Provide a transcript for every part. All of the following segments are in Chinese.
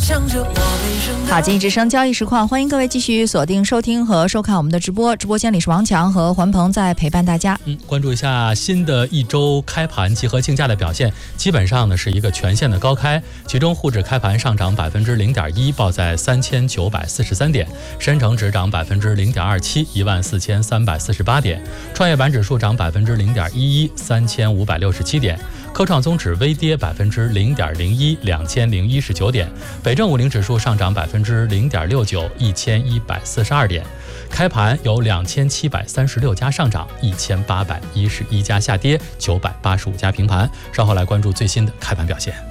好，经济之声交易实况，欢迎各位继续锁定收听和收看我们的直播。直播间里是王强和环鹏在陪伴大家。 关注一下新的一周开盘集合竞价的表现，基本上呢是一个全线的高开，其中沪指开盘上涨0.1%，报在3943点；深成指涨0.27%，14348点；创业板指数涨0.11%，3567点；科创综指微跌0.01%，2019点；北证50指数上涨0.69%，1142点。开盘有2736家上涨，1811家下跌，985家平盘。稍后来关注最新的开盘表现。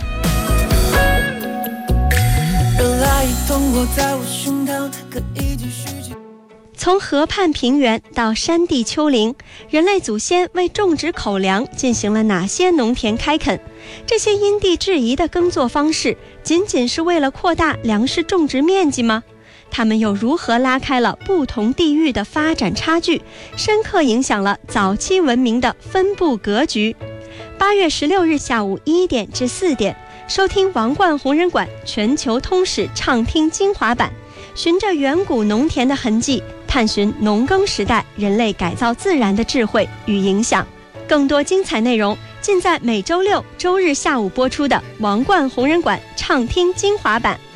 从河畔平原到山地丘陵，人类祖先为种植口粮进行了哪些农田开垦？这些因地制宜的耕作方式，仅仅是为了扩大粮食种植面积吗？他们又如何拉开了不同地域的发展差距，深刻影响了早期文明的分布格局？8月16日下午1点至4点，收听王冠红人馆全球通史畅听精华版，循着远古农田的痕迹，探寻农耕时代人类改造自然的智慧与影响。更多精彩内容尽在每周六、周日下午播出的王冠红人馆畅听精华版。